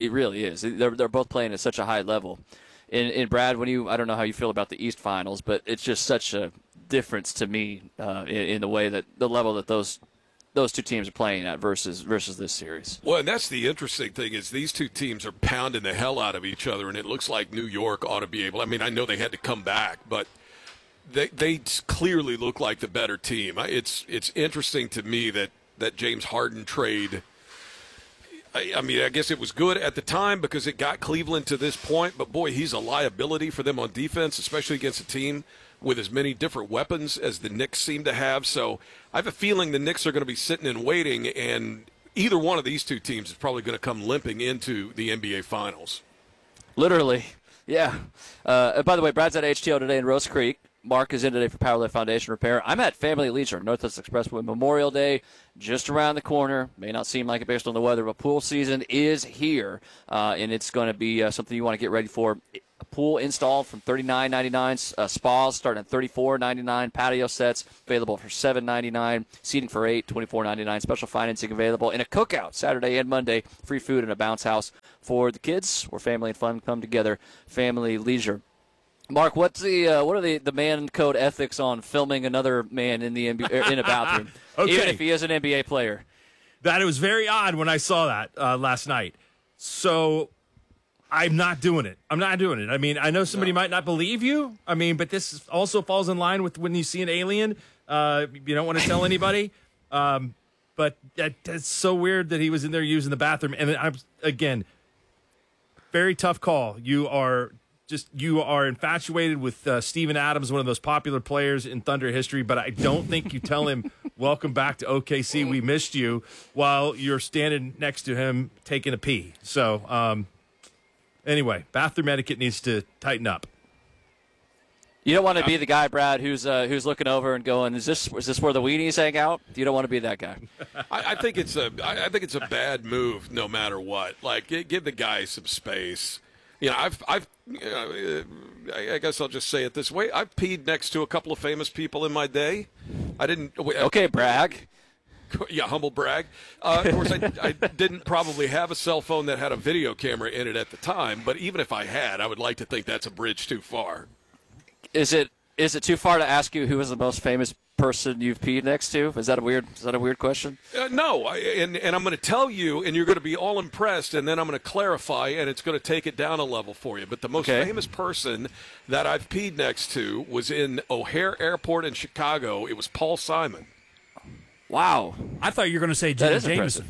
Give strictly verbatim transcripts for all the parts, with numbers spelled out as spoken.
it really is. They're they're both playing at such a high level. And, and Brad, when you I don't know how you feel about the East Finals, but it's just such a difference to me uh, in, in the way that the level that those those two teams are playing at versus versus this series. Well, and that's the interesting thing is these two teams are pounding the hell out of each other, and it looks like New York ought to be able. I mean, I know they had to come back, but they they clearly look like the better team. It's it's interesting to me that that James Harden trade. I, I mean, I guess it was good at the time because it got Cleveland to this point, but boy, he's a liability for them on defense, especially against a team with as many different weapons as the Knicks seem to have. So I have a feeling the Knicks are going to be sitting and waiting, and either one of these two teams is probably going to come limping into the N B A Finals. Literally, yeah. Uh, by the way, Brad's at H T O today in Rose Creek. Mark is in today for Powerlift Foundation Repair. I'm at Family Leisure, Northwest Expressway, Memorial Day, just around the corner. May not seem like it based on the weather, but pool season is here, uh, and it's going to be uh, something you want to get ready for. A pool installed from thirty-nine ninety-nine, uh, spas starting at thirty-four ninety-nine, patio sets available for seven ninety-nine, seating for eight, twenty-four ninety-nine, special financing available, and a cookout Saturday and Monday, free food and a bounce house for the kids where family and fun come together. Family Leisure. Mark, what's the uh, what are the, the man code ethics on filming another man in the N B A, in a bathroom, okay. even if he is an N B A player? That it was very odd when I saw that uh, last night. So I'm not doing it. I'm not doing it. I mean, I know somebody no. might not believe you. I mean, but this also falls in line with when you see an alien. Uh, you don't want to tell anybody. Um, but that, that's so weird that he was in there using the bathroom. And I'm again, very tough call. You are. Just you are infatuated with uh, Steven Adams, one of those popular players in Thunder history, but I don't think you tell him, welcome back to O K C, we missed you, while you're standing next to him taking a pee. So, um, anyway, bathroom etiquette needs to tighten up. You don't want to be the guy, Brad, who's uh, who's looking over and going, "Is this is this where the weenies hang out?" You don't want to be that guy. I, I think it's a I think it's a bad move, no matter what. Like, give the guy some space. You know, I've, I've, you know, I guess I'll just say it this way. I've peed next to a couple of famous people in my day. I didn't. Okay, brag. Yeah, humble brag. Uh, of course, I, I didn't probably have a cell phone that had a video camera in it at the time. But even if I had, I would like to think that's a bridge too far. Is it is it too far to ask you who is the most famous person you've peed next to? Is that a weird is that a weird question? Uh, no, I, and and I'm going to tell you, and you're going to be all impressed, and then I'm going to clarify, and it's going to take it down a level for you. But the most okay. famous person that I've peed next to was in O'Hare Airport in Chicago. It was Paul Simon. Wow, I thought you were going to say Jenna Jameson.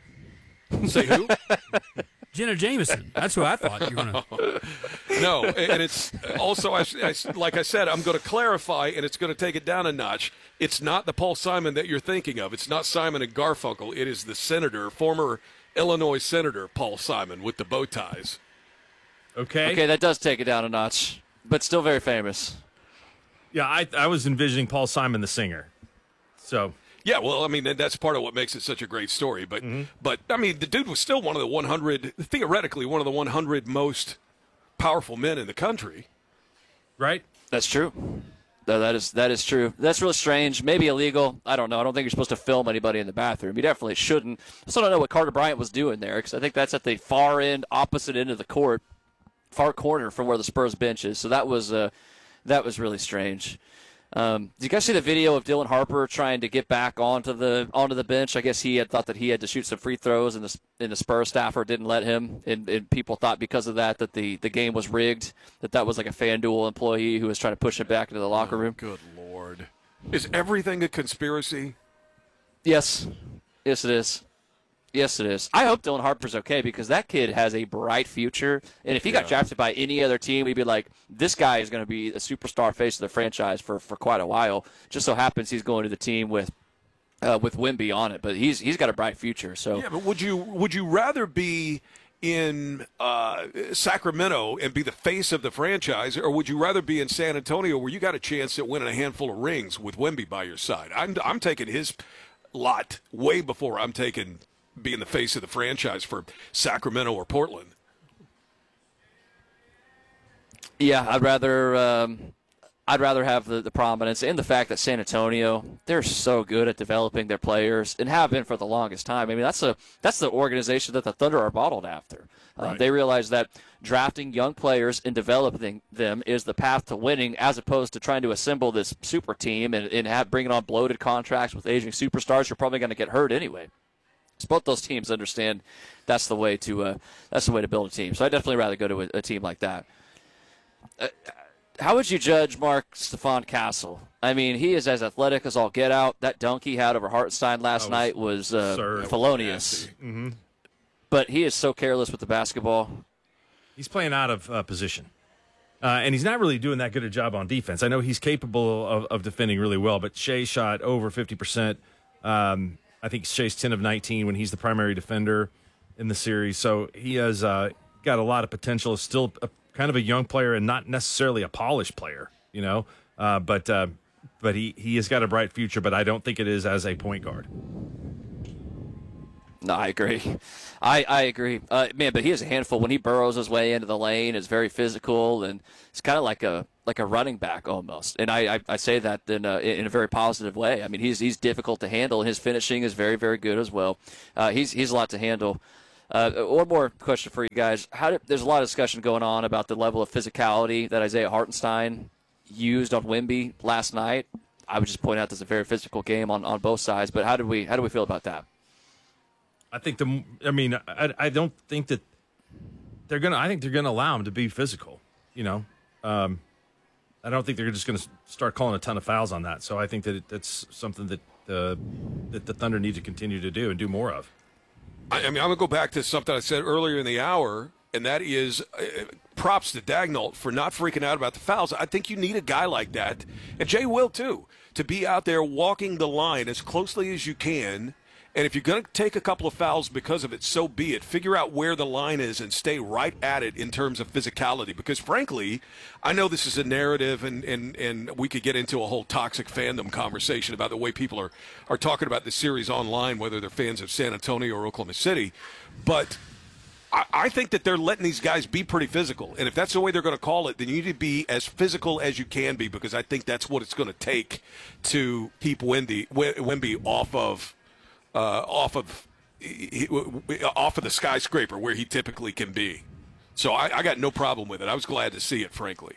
Say who? Jenna Jameson. That's who I thought you were going to. No, and it's also, I, I, like I said, I'm going to clarify, and it's going to take it down a notch. It's not the Paul Simon that you're thinking of. It's not Simon and Garfunkel. It is the senator, former Illinois Senator Paul Simon with the bow ties. Okay. Okay, that does take it down a notch, but still very famous. Yeah, I, I was envisioning Paul Simon, the singer. So. Yeah, well, I mean, that's part of what makes it such a great story. But, mm-hmm. but I mean, the dude was still one of the one hundred, theoretically, one of the one hundred most powerful men in the country. Right? That's true. No, that is that is true. That's real strange. Maybe illegal. I don't know. I don't think you're supposed to film anybody in the bathroom. You definitely shouldn't. I still don't know what Carter Bryant was doing there, because I think that's at the far end, opposite end of the court, far corner from where the Spurs bench is. So that was uh, that was really strange. Um, did you guys see the video of Dylan Harper trying to get back onto the onto the bench? I guess he had thought that he had to shoot some free throws, and the and the Spurs staffer didn't let him. And, and people thought because of that that the, the game was rigged, that that was like a FanDuel employee who was trying to push him back into the locker room. Oh, good Lord. Is everything a conspiracy? Yes. Yes, it is. Yes, it is. I hope Dylan Harper's okay, because that kid has a bright future. And if he yeah. got drafted by any other team, we'd be like, this guy is going to be a superstar face of the franchise for, for quite a while. Just so happens he's going to the team with uh, with Wemby on it. But he's he's got a bright future. So yeah, but would you would you rather be in uh, Sacramento and be the face of the franchise, or would you rather be in San Antonio where you got a chance at winning a handful of rings with Wemby by your side? I'm I'm taking his lot way before I'm taking being the face of the franchise for Sacramento or Portland. Yeah, I'd rather um, I'd rather have the, the prominence and the fact that San Antonio, they're so good at developing their players and have been for the longest time. I mean, that's a that's the organization that the Thunder are modeled after. Uh, Right. They realize that drafting young players and developing them is the path to winning, as opposed to trying to assemble this super team and, and have, bringing on bloated contracts with aging superstars who are probably going to get hurt anyway. So both those teams understand that's the way to uh, that's the way to build a team. So I'd definitely rather go to a, a team like that. Uh, How would you judge Mark Stephon Castle? I mean, he is as athletic as all get out. That dunk he had over Hartenstein last was night was uh, absurd. felonious. Mm-hmm. But he is so careless with the basketball. He's playing out of uh, position. Uh, and he's not really doing that good a job on defense. I know he's capable of, of defending really well, but Shea shot over fifty percent. Um, I think Shea's ten of nineteen when he's the primary defender in the series. So he has uh, got a lot of potential. Still a, kind of a young player and not necessarily a polished player, you know. Uh, but uh, but he, he has got a bright future, but I don't think it is as a point guard. No, I agree. I, I agree. Uh, man, but he is a handful. When he burrows his way into the lane, it's very physical, and it's kind of like a like a running back almost. And I, I, I say that in a, in a very positive way. I mean, he's he's difficult to handle, and his finishing is very, very good as well. Uh, he's he's a lot to handle. Uh, one more question for you guys. How did, there's a lot of discussion going on about the level of physicality that Isaiah Hartenstein used on Wemby last night. I would just point out there's a very physical game on, on both sides. But how did we how do we feel about that? I think the. I mean, I, I don't think that they're gonna. I think they're gonna allow him to be physical. You know, um, I don't think they're just gonna start calling a ton of fouls on that. So I think that it, that's something that the that the Thunder need to continue to do and do more of. I, I mean, I'm going to go back to something I said earlier in the hour, and that is uh, props to Daigneault for not freaking out about the fouls. I think you need a guy like that, and Jay will too, to be out there walking the line as closely as you can. And if you're going to take a couple of fouls because of it, so be it. Figure out where the line is and stay right at it in terms of physicality. Because, frankly, I know this is a narrative, and, and, and we could get into a whole toxic fandom conversation about the way people are, are talking about this series online, whether they're fans of San Antonio or Oklahoma City. But I, I think that they're letting these guys be pretty physical. And if that's the way they're going to call it, then you need to be as physical as you can be, because I think that's what it's going to take to keep Wemby, Wemby off of Uh, off of he, off of the skyscraper where he typically can be. So I, I got no problem with it. I was glad to see it, frankly.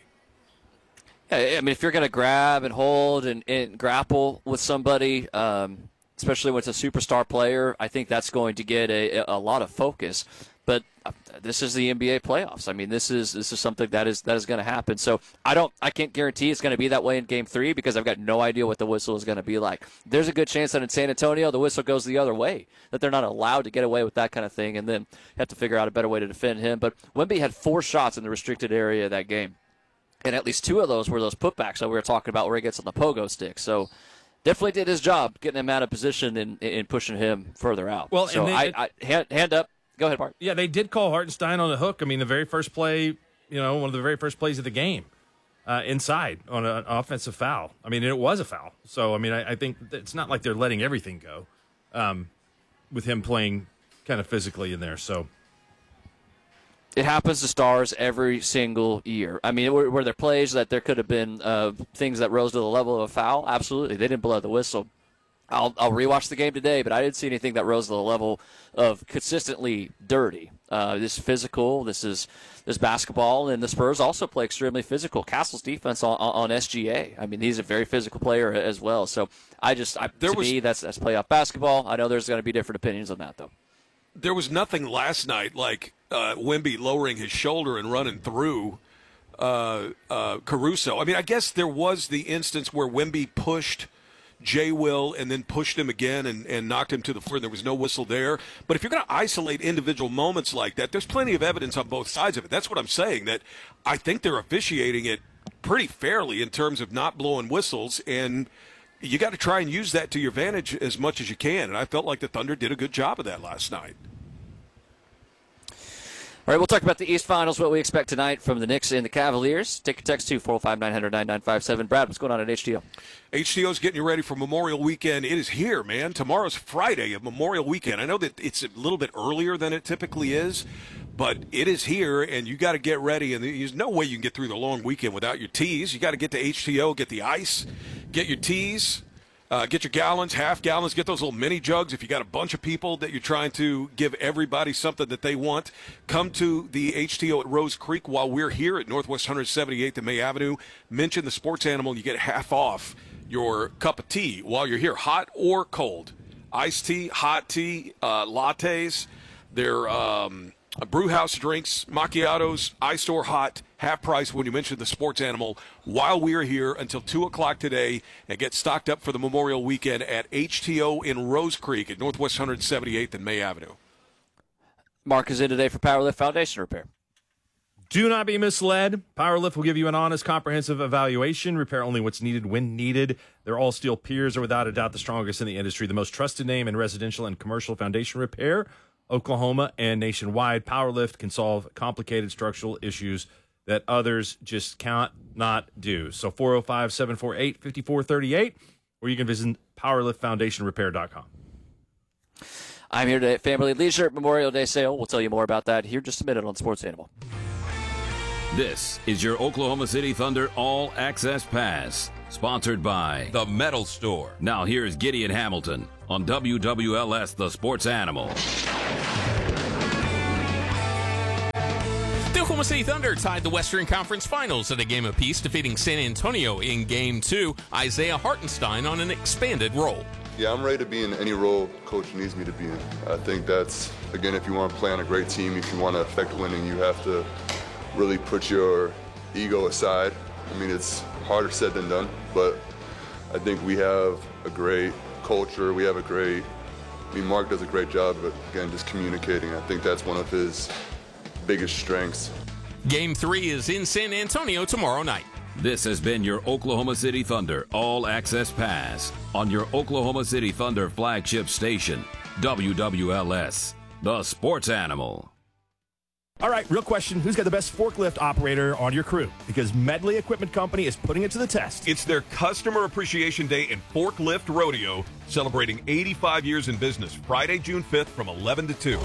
Yeah, I mean, if you're going to grab and hold and, and grapple with somebody, um, especially when it's a superstar player, I think that's going to get a, a lot of focus. But uh, this is the N B A playoffs. I mean, this is this is something that is that is going to happen. So I don't, I can't guarantee it's going to be that way in Game Three, because I've got no idea what the whistle is going to be like. There's a good chance that in San Antonio the whistle goes the other way, that they're not allowed to get away with that kind of thing, and then have to figure out a better way to defend him. But Wemby had four shots in the restricted area of that game, and at least two of those were those putbacks that we were talking about where he gets on the pogo stick. So definitely did his job getting him out of position and, and pushing him further out. Well, so and they, I, I hand, hand up. Go ahead, Bart. Yeah, they did call Hartenstein on the hook. I mean, the very first play, you know, one of the very first plays of the game, uh, inside on an offensive foul. I mean, it was a foul. So, I mean, I, I think it's not like they're letting everything go um, with him playing kind of physically in there. So it happens to stars every single year. I mean, were, were there plays that there could have been uh, things that rose to the level of a foul? Absolutely. They didn't blow the whistle. I'll, I'll rewatch the game today, but I didn't see anything that rose to the level of consistently dirty. Uh, this is physical. This is this basketball, and the Spurs also play extremely physical. Castle's defense on, on S G A. I mean, he's a very physical player as well. So I just, I, to was, me, that's that's playoff basketball. I know there's going to be different opinions on that, though. There was nothing last night like uh, Wemby lowering his shoulder and running through uh, uh, Caruso. I mean, I guess there was the instance where Wemby pushed Jay Will and then pushed him again and, and knocked him to the floor, and there was no whistle there. But if you're going to isolate individual moments like that, there's plenty of evidence on both sides of it. That's what I'm saying, that I think they're officiating it pretty fairly in terms of not blowing whistles, and you got to try and use that to your advantage as much as you can. And I felt like the Thunder did a good job of that last night. All right, we'll talk about the East Finals, what we expect tonight from the Knicks and the Cavaliers. Take your text to four oh five, nine hundred, ninety-nine fifty-seven. Brad, what's going on at H T O? H T O's getting you ready for Memorial Weekend. It is here, man. Tomorrow's Friday of Memorial Weekend. I know that it's a little bit earlier than it typically is, But it is here, and you got to get ready. And there's no way you can get through the long weekend without your teas. You got to get to H T O, get the ice, get your teas. Uh, get your gallons, half gallons, get those little mini jugs. If you got a bunch of people that you're trying to give everybody something that they want, come to the H T O at Rose Creek while we're here at Northwest one seventy-eighth and May Avenue. Mention the Sports Animal, you get half off your cup of tea while you're here, hot or cold. Iced tea, hot tea, uh, lattes, their um, brew house drinks, macchiatos, iced or hot. Half price when you mention the Sports Animal while we are here until two o'clock today, and get stocked up for the Memorial Weekend at H T O in Rose Creek at Northwest one seventy-eighth and May Avenue. Mark is in today for Powerlift Foundation Repair. Do not be misled. Powerlift will give you an honest, comprehensive evaluation. Repair only what's needed when needed. Their all-steel piers are without a doubt the strongest in the industry, the most trusted name in residential and commercial foundation repair. Oklahoma and nationwide, Powerlift can solve complicated structural issues that others just can't not do. So four oh five, seven four eight, five four three eight, or you can visit powerlift foundation repair dot com. I'm here today at Family Leisure Memorial Day sale. We'll tell you more about that here in just a minute on Sports Animal. This is your Oklahoma City Thunder All Access Pass, sponsored by The Metal Store. Now here's Gideon Hamilton on W W L S The Sports Animal. The Oklahoma City Thunder tied the Western Conference Finals at a game apiece, defeating San Antonio in Game two. Isaiah Hartenstein on an expanded role. Yeah, I'm ready to be in any role Coach needs me to be in. I think that's, again, if you want to play on a great team, if you want to affect winning, you have to really put your ego aside. I mean, it's harder said than done, but I think we have a great culture. We have a great, I mean, Mark does a great job, but again, just communicating. I think that's one of his biggest strengths. Game three is in San Antonio tomorrow night. This has been your Oklahoma City Thunder All Access Pass on your Oklahoma City Thunder flagship station, W W L S, The Sports Animal. All right, real question. Who's got the best forklift operator on your crew? Because Medley Equipment Company is putting it to the test. It's their Customer Appreciation Day and Forklift Rodeo, celebrating eighty-five years in business, Friday, June fifth from eleven to two.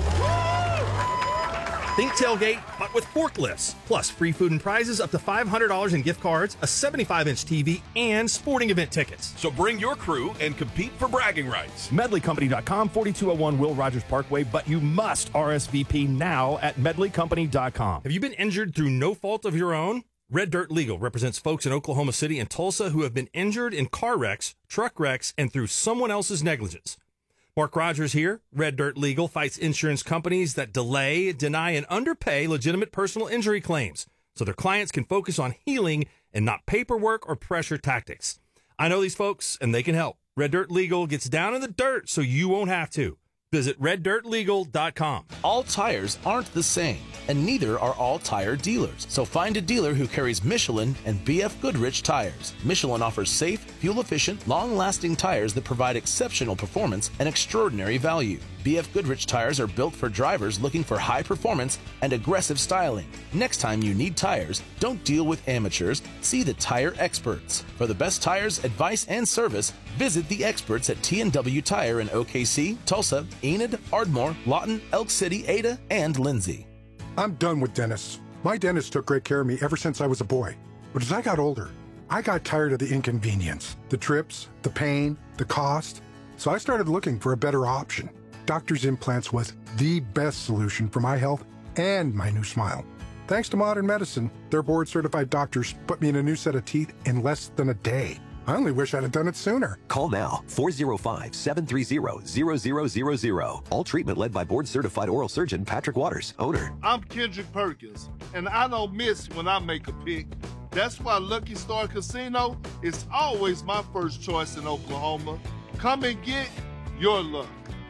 Think tailgate, but with forklifts. Plus free food and prizes up to five hundred dollars in gift cards, a seventy-five inch T V, and sporting event tickets. So bring your crew and compete for bragging rights. Medley Company dot com, forty-two oh one Will Rogers Parkway, but you must R S V P now at Medley Company dot com. Have you been injured through no fault of your own? Red Dirt Legal represents folks in Oklahoma City and Tulsa who have been injured in car wrecks, truck wrecks, and through someone else's negligence. Mark Rogers here. Red Dirt Legal fights insurance companies that delay, deny, and underpay legitimate personal injury claims so their clients can focus on healing and not paperwork or pressure tactics. I know these folks, and they can help. Red Dirt Legal gets down in the dirt so you won't have to. Visit red dirt legal dot com. All tires aren't the same, and neither are all tire dealers. So find a dealer who carries Michelin and B F Goodrich tires. Michelin offers safe, fuel-efficient, long-lasting tires that provide exceptional performance and extraordinary value. B F Goodrich tires are built for drivers looking for high performance and aggressive styling. Next time you need tires, don't deal with amateurs. See the tire experts. For the best tires, advice, and service, visit the experts at T and W Tire in O K C, Tulsa, Enid, Ardmore, Lawton, Elk City, Ada, and Lindsay. I'm done with dentists. My dentist took great care of me ever since I was a boy. But as I got older, I got tired of the inconvenience, the trips, the pain, the cost. So I started looking for a better option. Doctor's Implants was the best solution for my health and my new smile. Thanks to modern medicine, their board-certified doctors put me in a new set of teeth in less than a day. I only wish I'd have done it sooner. Call now, four oh five, seven three zero, zero zero zero zero. All treatment led by board-certified oral surgeon Patrick Waters, owner. I'm Kendrick Perkins, and I don't miss when I make a pick. That's why Lucky Star Casino is always my first choice in Oklahoma. Come and get your luck.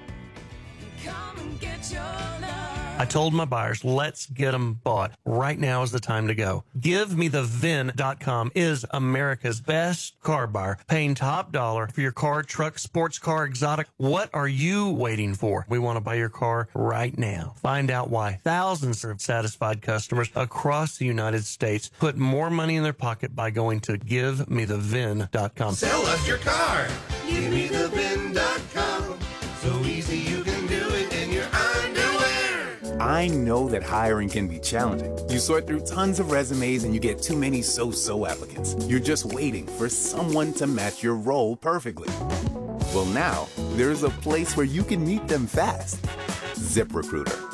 Come and get your love. I told my buyers, let's get them bought. Right now is the time to go. Give Me The V I N dot com is America's best car buyer, paying top dollar for your car, truck, sports car, exotic. What are you waiting for? We want to buy your car right now. Find out why thousands of satisfied customers across the United States put more money in their pocket by going to Give Me The V I N dot com. Sell us your car. Give Me The V I N dot com. So easy you can do it in your underwear. I know that hiring can be challenging. You sort through tons of resumes and you get too many so-so applicants. You're just waiting for someone to match your role perfectly. Well, now, there's a place where you can meet them fast. ZipRecruiter.